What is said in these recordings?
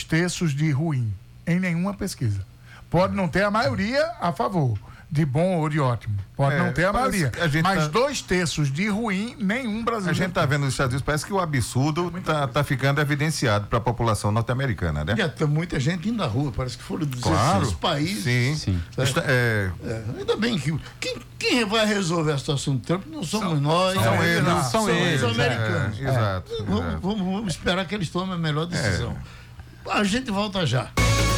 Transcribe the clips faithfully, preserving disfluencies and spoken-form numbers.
terços de ruim em nenhuma pesquisa. Pode não ter a maioria a favor de bom ou de ótimo. Pode é, não ter a maioria. A mas tá... dois terços de ruim, nenhum brasileiro. A gente está vendo nos Estados Unidos, parece que o absurdo está tá ficando evidenciado para a população norte-americana, né? E tem muita gente indo na rua, parece que foram dezesseis claro, países. Sim, sim. É, é... É, ainda bem que quem, quem vai resolver a situação do Trump não somos são, nós. São é, eles. Não, são, são eles. Os americanos. É, exato. É. Vamos, exato. Vamos, vamos esperar que eles tomem a melhor decisão. É. A gente volta já.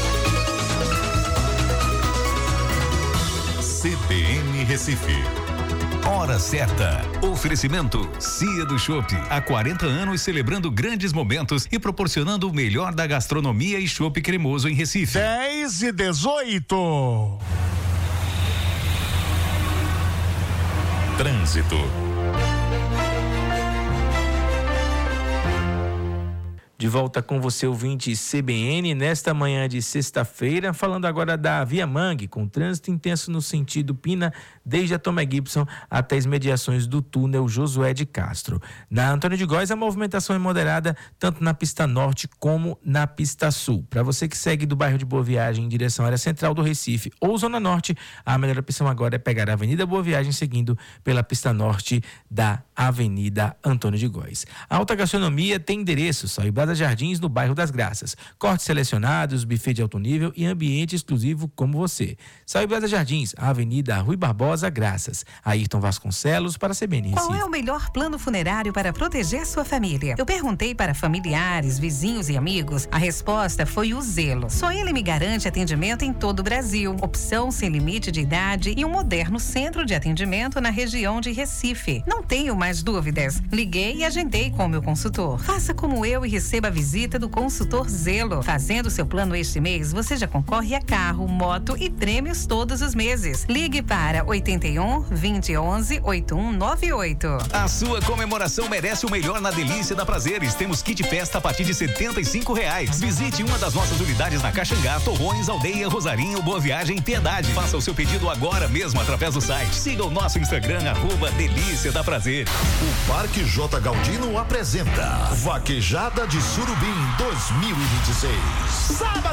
C B N Recife. Hora certa. Oferecimento Cia do Chopp. Há quarenta anos celebrando grandes momentos e proporcionando o melhor da gastronomia e chopp cremoso em Recife. dez e dezoito. Trânsito. De volta com você, ouvinte C B N, nesta manhã de sexta-feira, falando agora da Via Mangue, com trânsito intenso no sentido Pina, desde a Tomé Gibson até as mediações do túnel Josué de Castro. Na Antônio de Góes, a movimentação é moderada, tanto na pista norte como na pista sul. Para você que segue do bairro de Boa Viagem em direção à área central do Recife ou Zona Norte, a melhor opção agora é pegar a Avenida Boa Viagem, seguindo pela pista norte da Avenida Antônio de Góes. A alta gastronomia tem endereço, só em Jardins, no bairro das Graças. Cortes selecionados, buffet de alto nível e ambiente exclusivo como você. Saiu Brasa Jardins, a Avenida Rui Barbosa, Graças. Ayrton Vasconcelos para a C B N. Qual é o melhor plano funerário para proteger sua família? Eu perguntei para familiares, vizinhos e amigos. A resposta foi o Zelo. Só ele me garante atendimento em todo o Brasil. Opção sem limite de idade e um moderno centro de atendimento na região de Recife. Não tenho mais dúvidas. Liguei e agendei com o meu consultor. Faça como eu e receba a visita do consultor Zelo. Fazendo seu plano este mês, você já concorre a carro, moto e prêmios todos os meses. Ligue para oito um, vinte, onze, oito um nove oito. A sua comemoração merece o melhor na Delícia da Prazeres. Temos kit festa a partir de setenta e cinco reais. Visite uma das nossas unidades na Caxangá, Torrões, Aldeia, Rosarinho, Boa Viagem e Piedade. Faça o seu pedido agora mesmo através do site. Siga o nosso Instagram, arroba Delícia da Prazer. O Parque J. Galdino apresenta Vaquejada de Surubim dois mil e vinte e seis. Sábado